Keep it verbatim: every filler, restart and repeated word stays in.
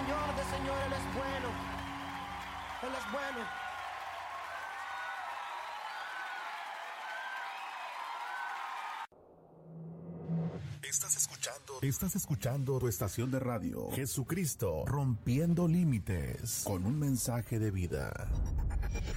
Señor de Señor, Él es bueno. Él es bueno. Estás escuchando, estás escuchando tu estación de radio, Jesucristo, rompiendo límites, con un mensaje de vida.